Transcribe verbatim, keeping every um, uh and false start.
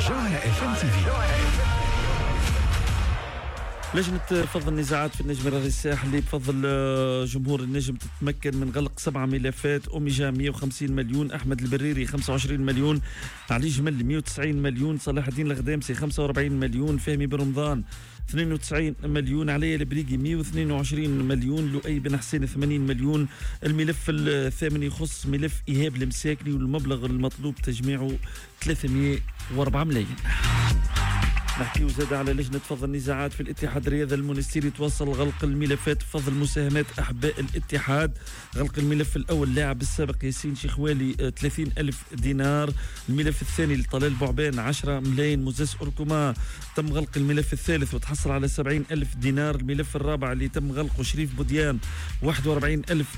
جوهرة اف ام تي في. لجنة فض النزاعات في النجم الرياضي الساحلي بفضل جمهور النجم تتمكن من غلق سبعة ملفات. أوميجا مئة وخمسين مليون، أحمد البريري خمسة وعشرين مليون، علي جمل مئة وتسعين مليون، صلاح الدين الغدامسي خمسة وأربعين مليون، فهمي برمضان اثنين وتسعين مليون، علي البريقي مئة واثنين وعشرين مليون، لؤي بن حسين ثمانين مليون. الملف الثامن يخص ملف إيهاب المساكني والمبلغ المطلوب تجميعه ثلاثمئة وأربعة ملايين. نحكي وزاد على لجنة فض النزاعات في الاتحاد الرياضي المونستيري توصل غلق الملفات فضل مساهمات أحباء الاتحاد. غلق الملف الأول لاعب السابق ياسين شيخوالي ثلاثين ألف دينار. الملف الثاني لطلال بوعبان عشرة ملايين. مزاس أوركوما تم غلق الملف الثالث وتحصل على سبعين ألف دينار. الملف الرابع اللي تم غلقه شريف بوديان واحد وأربعين ألف